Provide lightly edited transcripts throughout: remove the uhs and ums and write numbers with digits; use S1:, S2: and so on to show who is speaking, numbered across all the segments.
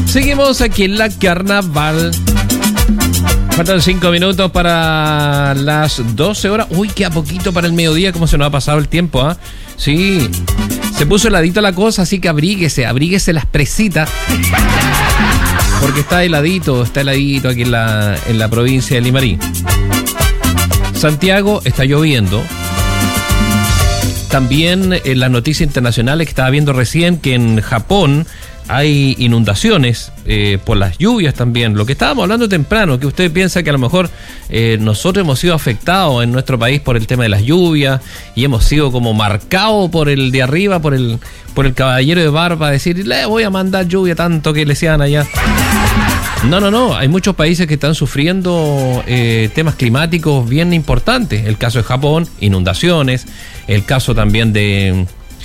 S1: Seguimos aquí en la Carnaval. Faltan 5 minutos para las 12 horas. Uy, queda poquito para el mediodía. ¿Cómo se nos ha pasado el tiempo? ¿Ah? Sí. Se puso heladito la cosa, así que abríguese las presitas. Porque está heladito aquí en la provincia de Limarí. Santiago está lloviendo. También en las noticias internacionales que estaba viendo recién que en Japón hay inundaciones por las lluvias también. Lo que estábamos hablando temprano, que usted piensa que a lo mejor nosotros hemos sido afectados en nuestro país por el tema de las lluvias y hemos sido como marcados por el de arriba, por el caballero de barba, a decir, le voy a mandar lluvia tanto que le sean allá. No. Hay muchos países que están sufriendo temas climáticos bien importantes. El caso de Japón, inundaciones. El caso también de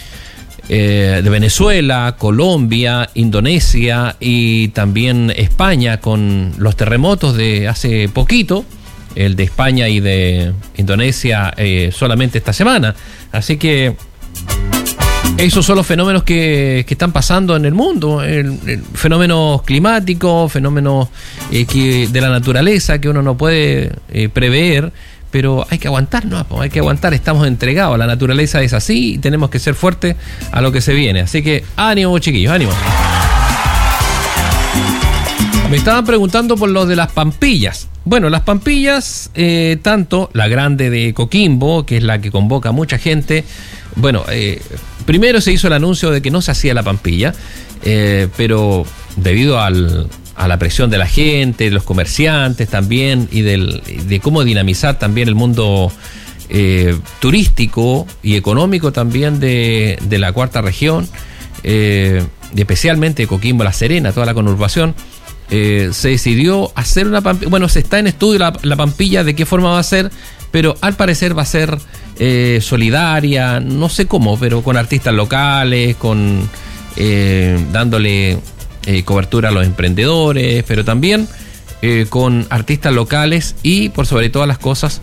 S1: Venezuela, Colombia, Indonesia y también España con los terremotos de hace poquito. El de España y de Indonesia solamente esta semana. Así que esos son los fenómenos que están pasando en el mundo, fenómenos climáticos, fenómenos de la naturaleza que uno no puede prever, pero hay que aguantar, ¿no? Hay que aguantar, estamos entregados, la naturaleza es así y tenemos que ser fuertes a lo que se viene. Así que ánimo, chiquillos, ánimo. Me estaban preguntando por lo de las Pampillas. Bueno, las Pampillas, tanto la grande de Coquimbo, que es la que convoca a mucha gente. Bueno, primero se hizo el anuncio de que no se hacía la Pampilla, pero debido a la presión de la gente, de los comerciantes también, y de cómo dinamizar también el mundo turístico y económico también de la cuarta región, especialmente Coquimbo, La Serena, toda la conurbación, se decidió hacer una Pampilla. Bueno, se está en estudio la Pampilla, de qué forma va a ser, pero al parecer va a ser solidaria, no sé cómo, pero con artistas locales, con dándole cobertura a los emprendedores, pero también con artistas locales y, por sobre todas las cosas,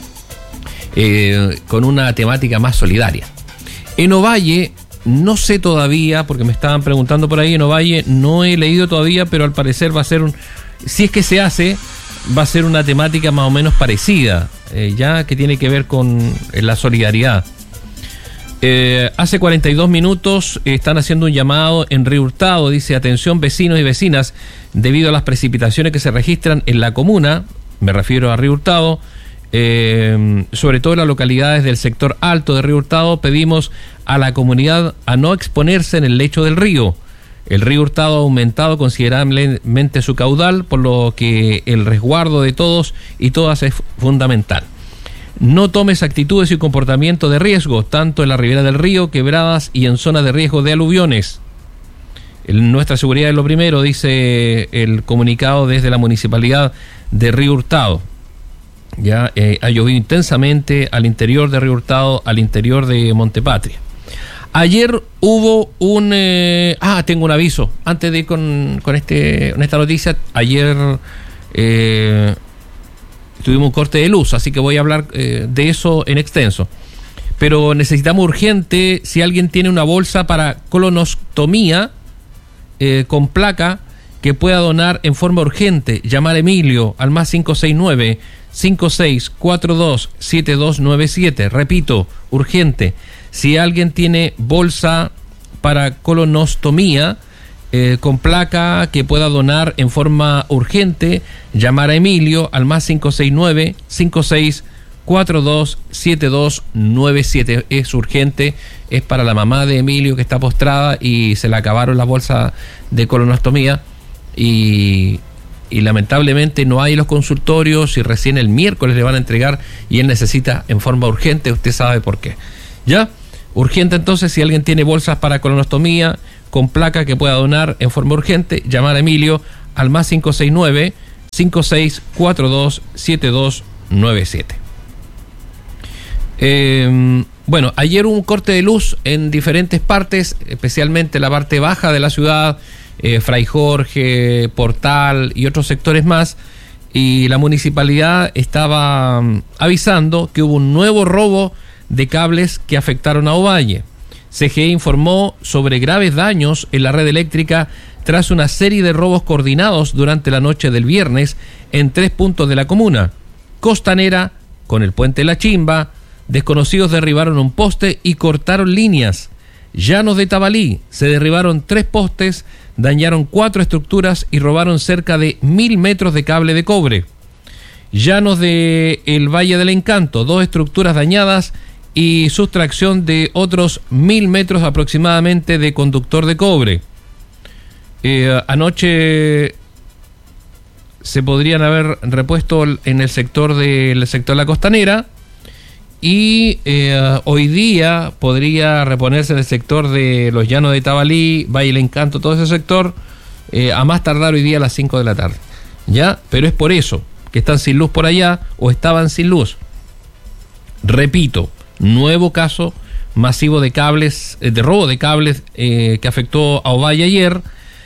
S1: con una temática más solidaria. En Ovalle, no sé todavía, porque me estaban preguntando por ahí, en Ovalle no he leído todavía, pero al parecer va a ser si es que se hace, va a ser una temática más o menos parecida, ya que tiene que ver con la solidaridad. Hace 42 minutos están haciendo un llamado en Río Hurtado, dice, atención vecinos y vecinas, debido a las precipitaciones que se registran en la comuna, me refiero a Río Hurtado, sobre todo en las localidades del sector alto de Río Hurtado, pedimos a la comunidad a no exponerse en el lecho del río. El río Hurtado ha aumentado considerablemente su caudal, por lo que el resguardo de todos y todas es fundamental. No tomes actitudes y comportamiento de riesgo, tanto en la ribera del río, quebradas y en zonas de riesgo de aluviones. Nuestra seguridad es lo primero, dice el comunicado desde la municipalidad de Río Hurtado. Ya ha llovido intensamente al interior de Río Hurtado, al interior de Montepatria. Ayer hubo tengo un aviso. Antes de ir con esta noticia, ayer tuvimos un corte de luz, así que voy a hablar de eso en extenso. Pero necesitamos urgente, si alguien tiene una bolsa para colonostomía con placa que pueda donar en forma urgente, llamar a Emilio al más 569-5642-7297. Repito, urgente. Si alguien tiene bolsa para colonostomía con placa que pueda donar en forma urgente, llamar a Emilio al más 569-5642-7297. Es urgente, es para la mamá de Emilio que está postrada y se le acabaron las bolsas de colonostomía y lamentablemente no hay los consultorios y recién el miércoles le van a entregar y él necesita en forma urgente, usted sabe por qué. ¿Ya? Urgente entonces, si alguien tiene bolsas para colonostomía con placa que pueda donar en forma urgente, llamar a Emilio al más 569-5642-7297. Bueno, ayer hubo un corte de luz en diferentes partes, especialmente la parte baja de la ciudad, Fray Jorge, Portal y otros sectores más, y la municipalidad estaba avisando que hubo un nuevo robo de cables que afectaron a Ovalle. CGE informó sobre graves daños en la red eléctrica tras una serie de robos coordinados durante la noche del viernes en 3 puntos de la comuna. Costanera, con el puente La Chimba, desconocidos derribaron un poste y cortaron líneas. Llanos de Tabalí, se derribaron 3 postes, dañaron 4 estructuras y robaron cerca de 1.000 metros de cable de cobre. Llanos de el Valle del Encanto, 2 estructuras dañadas y sustracción de otros 1.000 metros aproximadamente de conductor de cobre. Anoche se podrían haber repuesto en el sector de La Costanera y hoy día podría reponerse en el sector de los Llanos de Tabalí, Valle del Encanto, todo ese sector, a más tardar hoy día a las 5 de la tarde. ¿Ya? Pero es por eso que están sin luz por allá o estaban sin luz. Repito, nuevo caso masivo de cables, de robo de cables que afectó a Ovalle ayer.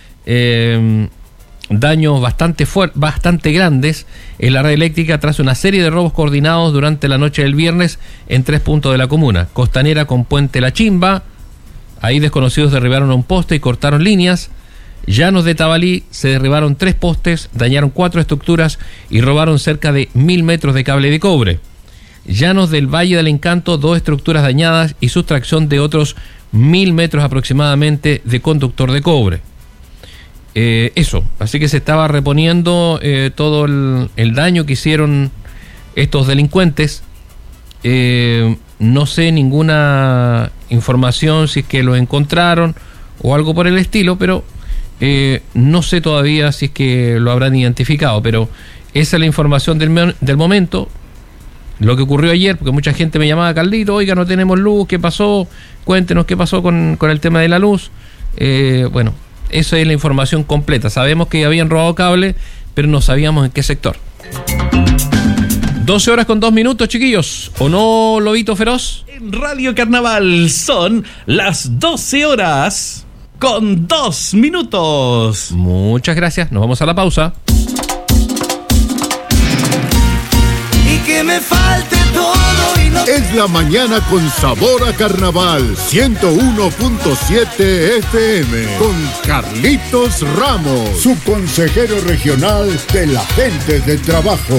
S1: Daños bastante grandes en la red eléctrica tras una serie de robos coordinados durante la noche del viernes en 3 puntos de la comuna. Costanera con puente La Chimba, ahí desconocidos derribaron un poste y cortaron líneas. Llanos de Tabalí, se derribaron 3 postes, dañaron 4 estructuras y robaron cerca de 1.000 metros de cable de cobre. Llanos del Valle del Encanto, 2 estructuras dañadas y sustracción de otros 1.000 metros aproximadamente de conductor de cobre. Eso, así que se estaba reponiendo todo el daño que hicieron estos delincuentes. No sé ninguna información si es que lo encontraron o algo por el estilo, pero no sé todavía si es que lo habrán identificado, pero esa es la información del momento. Lo que ocurrió ayer, porque mucha gente me llamaba: Carlito, oiga, no tenemos luz, ¿qué pasó? Cuéntenos qué pasó con el tema de la luz. Bueno, esa es la información completa. Sabemos que habían robado cable, pero no sabíamos en qué sector. 12 horas con 2 minutos, chiquillos. ¿O no, Lobito Feroz?
S2: En Radio Carnaval son las 12 horas con 2 minutos.
S1: Muchas gracias. Nos vamos a la pausa.
S3: Y que me falte todo y no...
S4: Es la mañana con sabor a carnaval. 101.7 FM con Carlitos Ramos, su consejero regional de la gente del trabajo.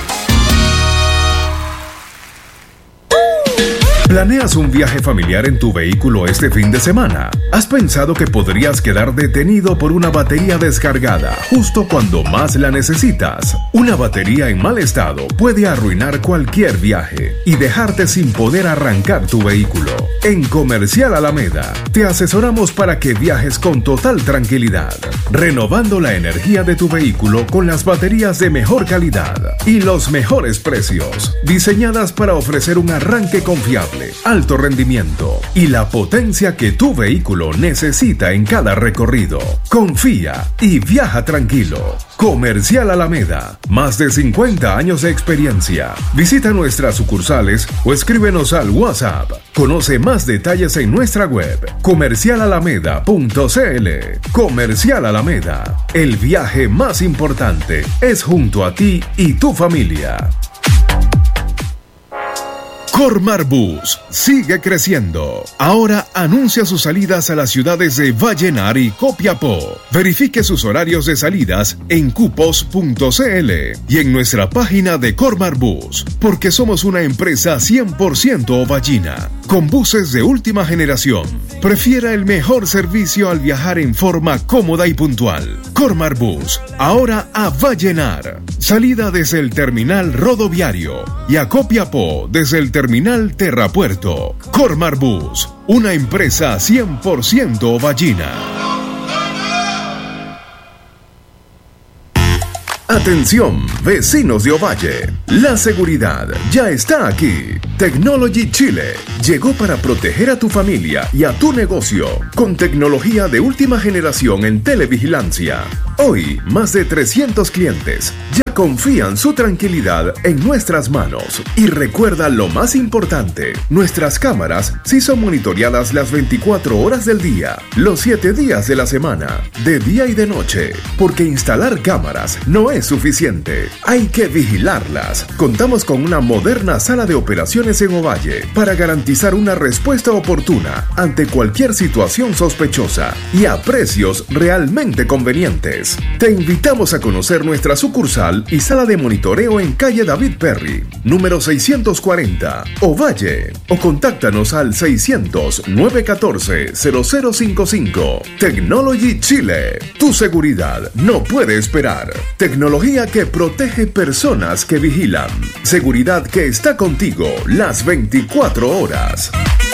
S5: ¿Planeas un viaje familiar en tu vehículo este fin de semana? ¿Has pensado que podrías quedar detenido por una batería descargada justo cuando más la necesitas? Una batería en mal estado puede arruinar cualquier viaje y dejarte sin poder arrancar tu vehículo. En Comercial Alameda te asesoramos para que viajes con total tranquilidad, renovando la energía de tu vehículo con las baterías de mejor calidad y los mejores precios, diseñadas para ofrecer un arranque confiable, alto rendimiento y la potencia que tu vehículo necesita en cada recorrido. Confía y viaja tranquilo. Comercial Alameda, más de 50 años de experiencia. Visita nuestras sucursales o escríbenos al WhatsApp. Conoce más detalles en nuestra web comercialalameda.cl. Comercial Alameda, el viaje más importante es junto a ti y tu familia. Cormar Bus sigue creciendo. Ahora anuncia sus salidas a las ciudades de Vallenar y Copiapó. Verifique sus horarios de salidas en cupos.cl y en nuestra página de Cormar Bus, porque somos una empresa 100% ovallina, con buses de última generación. Prefiera el mejor servicio al viajar en forma cómoda y puntual. Cormar Bus, ahora a Vallenar. Salida desde el terminal rodoviario y a Copiapó desde el terminal Terrapuerto. Cormar Bus, una empresa 100% ovallina. Atención, vecinos de Ovalle, la seguridad ya está aquí. Technology Chile llegó para proteger a tu familia y a tu negocio con tecnología de última generación en televigilancia. Hoy, más de 300 clientes ya confían su tranquilidad en nuestras manos. Y recuerda lo más importante, nuestras cámaras sí son monitoreadas las 24 horas del día, los 7 días de la semana, de día y de noche, porque instalar cámaras no es suficiente, hay que vigilarlas. Contamos con una moderna sala de operaciones en Ovalle para garantizar una respuesta oportuna ante cualquier situación sospechosa y a precios realmente convenientes. Te invitamos a conocer nuestra sucursal y sala de monitoreo en calle David Perry, número 640, Ovalle, o contáctanos al 600-914-0055. Technology Chile, tu seguridad no puede esperar. Tecnología que protege personas que vigilan. Seguridad que está contigo las 24 horas.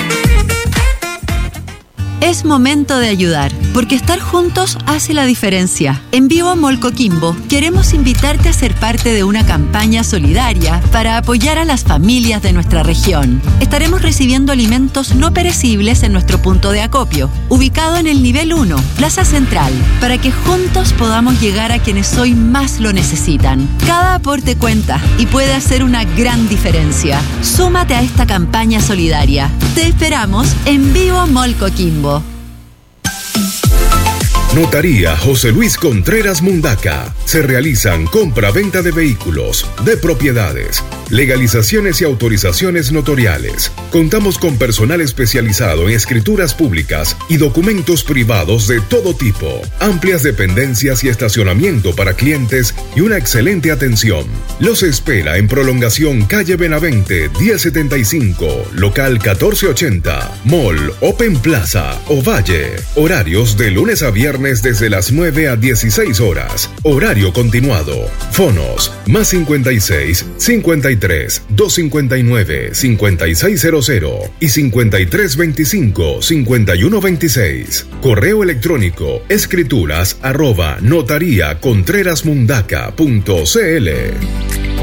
S6: Es momento de ayudar, porque estar juntos hace la diferencia. En Vivo Mall Coquimbo queremos invitarte a ser parte de una campaña solidaria para apoyar a las familias de nuestra región. Estaremos recibiendo alimentos no perecibles en nuestro punto de acopio, ubicado en el nivel 1, Plaza Central, para que juntos podamos llegar a quienes hoy más lo necesitan. Cada aporte cuenta y puede hacer una gran diferencia. Súmate a esta campaña solidaria. Te esperamos en Vivo Mall Coquimbo.
S5: Notaría José Luis Contreras Mundaca. Se realizan compra-venta de vehículos, de propiedades, legalizaciones y autorizaciones notariales. Contamos con personal especializado en escrituras públicas y documentos privados de todo tipo, amplias dependencias y estacionamiento para clientes y una excelente atención. Los espera en Prolongación Calle Benavente 1075, local 1480, Mall Open Plaza, Ovalle. Horarios de lunes a viernes desde las 9 a 16 horas. Horario continuado. Fonos más 56 53 259 5600 y 53 25 51 26. Correo electrónico escrituras@notariacontrerasmundaca.cl.